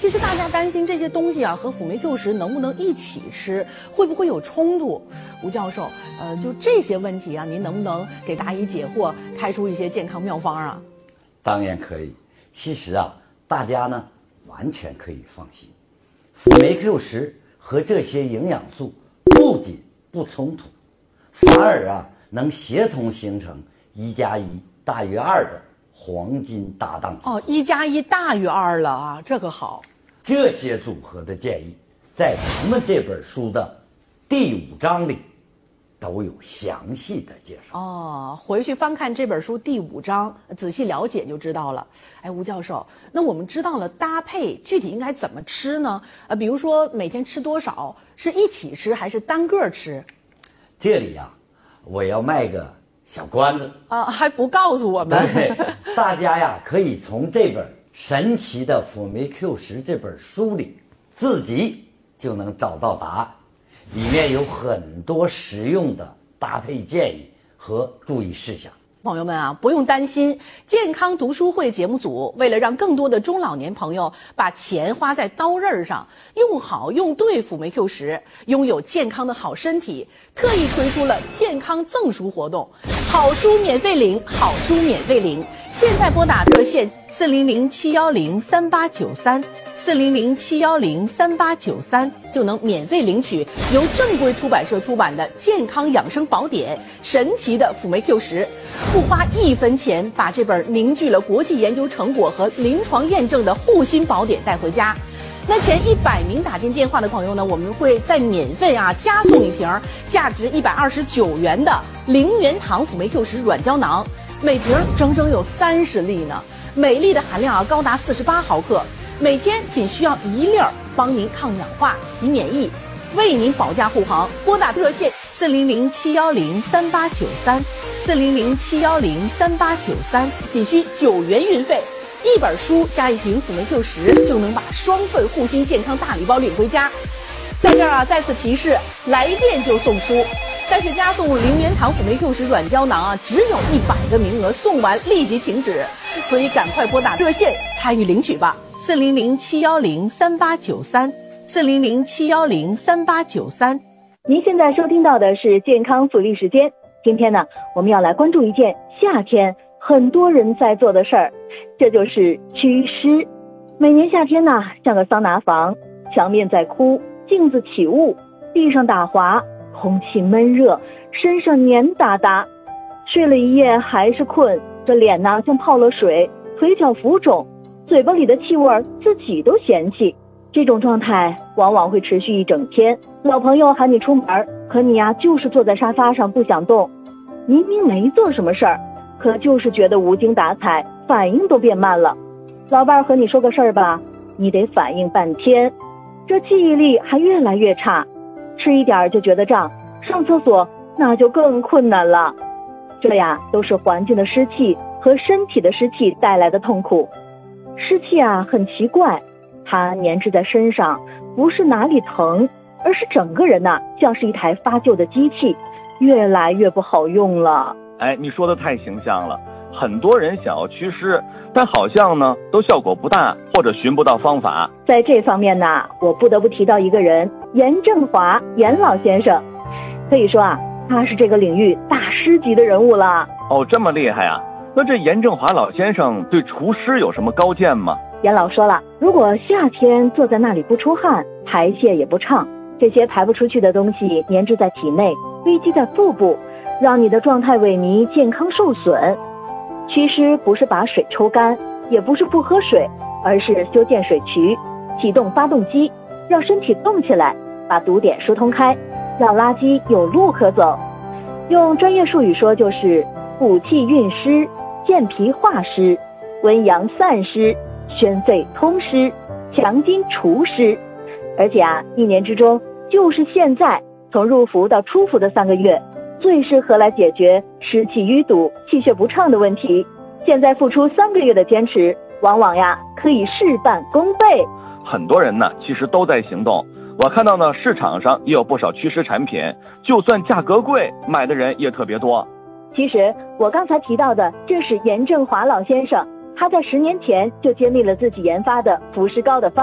其实大家担心这些东西啊和辅酶 Q10能不能一起吃，会不会有冲突？吴教授，就这些问题啊，您能不能给答疑解惑，开出一些健康妙方啊？ 当然可以。其实啊，大家呢完全可以放心，辅酶 Q10和这些营养素不仅不冲突，反而啊能协同形成1+1大于2的黄金搭档组合。 1+1大于2了啊，这个好。 这些组合的建议在咱们这本书的第5章里都有详细的介绍。 回去翻看这本书第5章，仔细了解就知道了。哎，吴教授，那我们知道了搭配具体应该怎么吃呢？比如说每天吃多少，是一起吃还是单个吃？ 这里啊，我要卖个小关子还不告诉我们？ 对，大家呀可以从这本神奇的辅酶 Q10这本书里自己就能找到答案，里面有很多实用的搭配建议和注意事项。 朋友们啊，不用担心，健康读书会节目组为了让更多的中老年朋友把钱花在刀刃上，用好用对辅酶 Q10，拥有健康的好身体，特意推出了健康赠书活动，好书免费领，好书免费领。现在拨打热线400-710-3893，400-710-3893，就能免费领取由正规出版社出版的健康养生宝典《神奇的辅酶 Q10》，不花1分钱，把这本凝聚了国际研究成果和临床验证的护心宝典带回家。那前100名打进电话的朋友呢，我们会再免费加送一瓶价值129元的0元糖辅酶 Q10 软胶囊，每瓶整整有30粒呢，每粒的含量高达48毫克，每天仅需要1粒，帮您抗氧化、提免疫，为您保驾护航。拨打热线400-710-3893，400-710-3893，仅需9元运费。一本书加一瓶辅酶 Q10，就能把双份护心健康大礼包领回家。在这儿再次提示，来电就送书，但是加送0元糖辅酶 Q10 软胶囊只有100个名额，送完立即停止，所以赶快拨打热线参与领取吧。400-710-3893，400-710-3893。 您现在收听到的是健康福利时间。今天呢，我们要来关注一件夏天很多人在做的事儿，这就是祛湿。每年夏天呢，像个桑拿房，墙面在哭，镜子起雾，地上打滑，空气闷热，身上黏哒哒，睡了一夜还是困，这脸呢像泡了水，腿脚浮肿，嘴巴里的气味自己都嫌弃。这种状态往往会持续一整天，老朋友喊你出门，可你就是坐在沙发上不想动，明明没做什么事儿，可就是觉得无精打采，反应都变慢了。老伴和你说个事儿吧，你得反应半天，这记忆力还越来越差，吃一点就觉得胀，上厕所那就更困难了。这都是环境的湿气和身体的湿气带来的痛苦。湿气很奇怪，它粘滞在身上，不是哪里疼，而是整个人像是一台发旧的机器，越来越不好用了。 哎，你说的太形象了，很多人想要祛湿，但好像呢都效果不大，或者寻不到方法。 在这方面呢，我不得不提到一个人，严正华，严老先生。可以说他是这个领域大师级的人物了。 哦，这么厉害啊？那这严正华老先生对除湿有什么高见吗？ 严老说了，如果夏天坐在那里不出汗，排泄也不畅，这些排不出去的东西粘滞在体内，堆积在腹部，让你的状态萎靡，健康受损。祛湿不是把水抽干，也不是不喝水，而是修建水渠，启动发动机，让身体动起来，把堵点疏通开，让垃圾有路可走。用专业术语说，就是补气运湿，健脾化湿，温阳散湿，宣肺通湿，强筋除湿。而且一年之中，就是现在从入伏到出伏的3个月，最适合来解决湿气淤堵、气血不畅的问题。现在付出3个月的坚持，往往可以事半功倍。 很多人呢其实都在行动，我看到呢市场上也有不少祛湿产品，就算价格贵，买的人也特别多。 其实我刚才提到的，这是严正华老先生，他在10年前就揭秘了自己研发的服湿膏的方